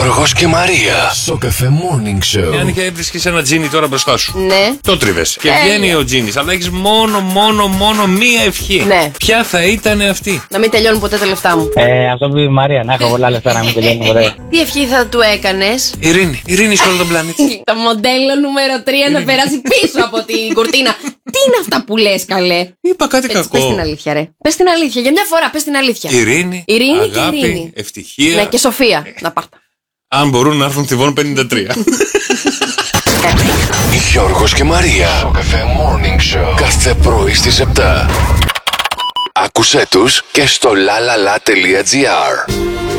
Γιώργος και Μαρία. Στο Cafe Morning Show. Αν και έβρισκες ένα τζίνι τώρα μπροστά σου. Ναι. Το τρίβες. Και βγαίνει ο τζίνις, αλλά έχεις μόνο μία ευχή. Ναι. Ποια θα ήταν αυτή? Να μην τελειώνουν ποτέ τα λεφτά μου. Αυτό που είπε η Μαρία, να έχω πολλά λεφτά να μην τελειώνει ποτέ. Τι ευχή θα του έκανες? Ειρήνη σε όλο τον πλανήτη. Το μοντέλο νούμερο 3 να περάσει πίσω από την κουρτίνα. Τι είναι αυτά που λες, καλέ? Είπα κάτι Έτσι, κακό. πες την αλήθεια, ρε. Πες την αλήθεια. Για μια φορά, πες την αλήθεια. Ειρήνη, αγάπη, και ειρήνη. ευτυχία. Ναι, και Σοφία. Να πάρτα. Αν μπορούν να έρθουν Θηβών 53. Γιώργος και Μαρία. Στο Cafe Morning Show. Κάθε πρωί στις 7. Άκουσέ τους και στο lalala.gr.